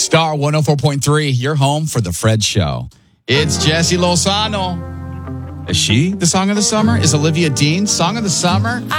Star 104.3, your home for the Fred Show. It's Jesse Lozano. Is she the song of the summer? Is Olivia Dean song of the summer?